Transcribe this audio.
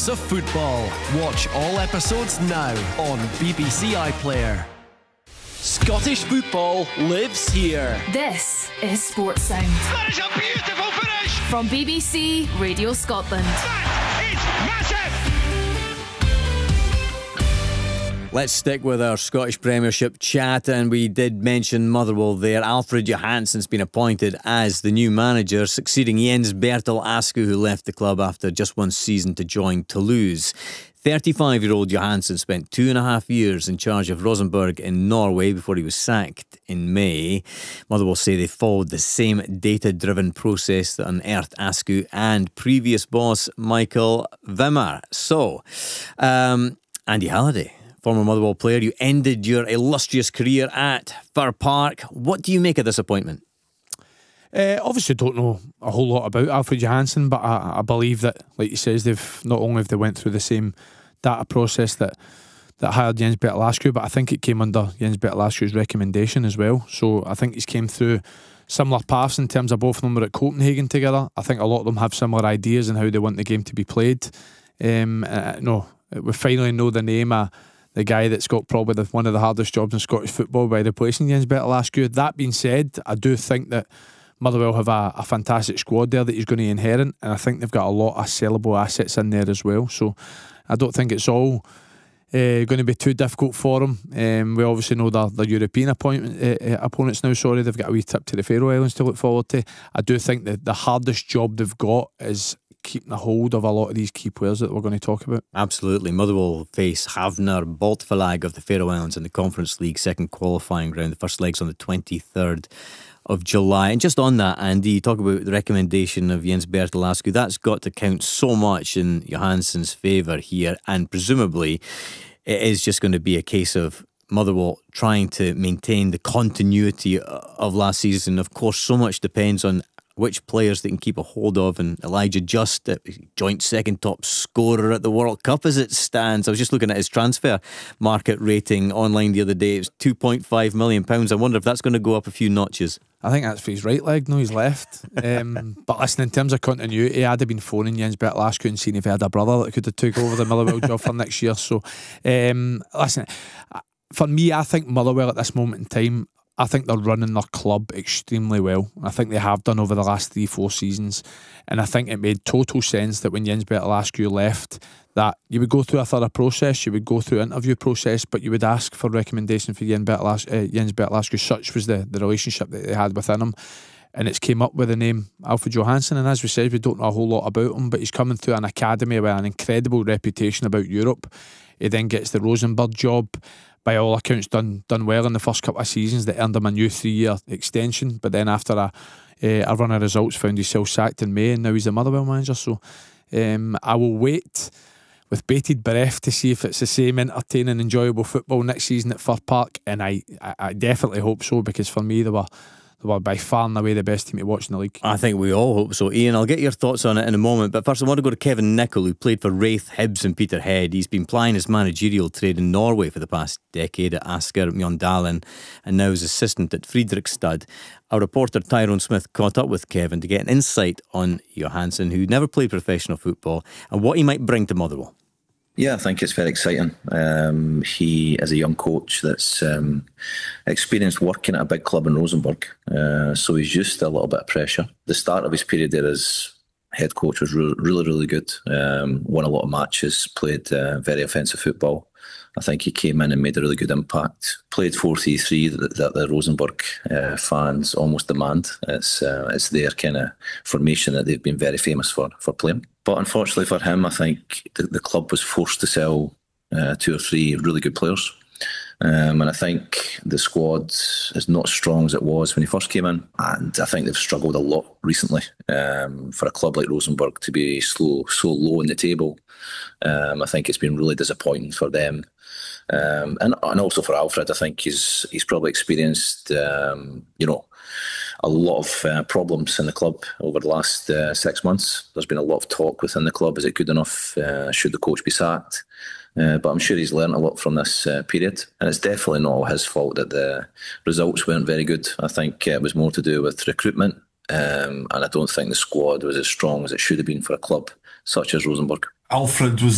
House of Football. Watch all episodes now on BBC iPlayer. Scottish football lives here. This is Sports Sound. That is a beautiful finish! From BBC Radio Scotland. That is massive! Let's stick with our Scottish Premiership chat, and we did mention Motherwell there. Alfred Johansson's been appointed as the new manager, succeeding Jens Bertel Askew, who left the club after just one season to join Toulouse. 35-year-old Johansson spent 2.5 years in charge of Rosenborg in Norway before he was sacked in May. Motherwell say they followed the same data-driven process that unearthed Askew and previous boss Michael Wimmer. So, Andy Halliday, former Motherwell player, you ended your illustrious career at Fir Park. What do you make of this appointment? Obviously don't know a whole lot about Alfred Johansson, but I believe that, like he says, they've not only have they went through the same data process that hired Jens Bertel Askew, but I think it came under Jens Bertel Askew's recommendation as well. So I think he's came through similar paths in terms of both of them were at Copenhagen together. I think a lot of them have similar ideas on how they want the game to be played. We finally know the name of the guy that's got probably one of the hardest jobs in Scottish football by replacing Jens Bertel Askew. That being said, I do think that Motherwell have a fantastic squad there that he's going to inherit, and I think they've got a lot of sellable assets in there as well. So I don't think it's all going to be too difficult for him. We obviously know the European opponents now. They've got a wee trip to the Faroe Islands to look forward to. I do think that the hardest job they've got is keeping a hold of a lot of these key players that we're going to talk about. Absolutely. Motherwell face Havnar Baltfalag of the Faroe Islands in the Conference League second qualifying round. The first leg's on the 23rd of July. And just on that, Andy, you talk about the recommendation of Jens Bertel Askew. That's got to count so much in Johansson's favour here, and presumably it is just going to be a case of Motherwell trying to maintain the continuity of last season. Of course, so much depends on which players they can keep a hold of, and Elijah Just, joint second top scorer at the World Cup as it stands. I was just looking at his transfer market rating online the other day. It was £2.5 million. I wonder if that's going to go up a few notches. I think that's for his right leg, no, he's left. But listen, in terms of continuity, I'd have been phoning Jens Bertel Askew and seeing if he had a brother that could have took over the Motherwell job for next year. So, listen, for me, I think Motherwell at this moment in time, I think they're running their club extremely well. I think they have done over the last 3-4 seasons, and I think it made total sense that when Jens Bertel Askew left, that you would go through a thorough process, you would go through an interview process, but you would ask for recommendation for Jens Bertel Askew. Such was the relationship that they had within him, and it's came up with the name Alfred Johansson. And as we said, we don't know a whole lot about him, but he's coming through an academy with an incredible reputation about Europe. He then gets the Rosenborg job, by all accounts done well in the first couple of seasons. They earned him a new 3-year extension, but then after a run of results found himself sacked in May, and now he's the Motherwell manager. So I will wait with bated breath to see if it's the same entertaining, enjoyable football next season at Fir Park, and I definitely hope so, because for me they were by far and away the best team to watch in the league. I think we all hope so. Ian, I'll get your thoughts on it in a moment, but first I want to go to Kevin Nicol, who played for Wraith, Hibs and Peterhead. He's been plying his managerial trade in Norway for the past decade at Asker, Mjøndalen, and now is assistant at Fredrikstad. Our reporter Tyrone Smith caught up with Kevin to get an insight on Johansson, who never played professional football, and what he might bring to Motherwell. Yeah, I think it's very exciting. He is a young coach that's experienced working at a big club in Rosenborg, so he's used to a little bit of pressure. The start of his period there as head coach was really good. Won a lot of matches, played very offensive football. I think he came in and made a really good impact. Played 4-3-3 that the Rosenborg fans almost demand. It's their kind of formation that they've been very famous for playing. But unfortunately for him, I think the club was forced to sell 2 or 3 really good players. And I think the squad is not as strong as it was when he first came in. And I think they've struggled a lot recently. For a club like Rosenborg to be so low in the table, I think it's been really disappointing for them. And also for Alfred, I think he's probably experienced a lot of problems in the club over the last 6 months. There's been a lot of talk within the club. Is it good enough? Should the coach be sacked? But I'm sure he's learned a lot from this period, and it's definitely not all his fault that the results weren't very good. I think it was more to do with recruitment, and I don't think the squad was as strong as it should have been for a club such as Rosenborg. Alfred was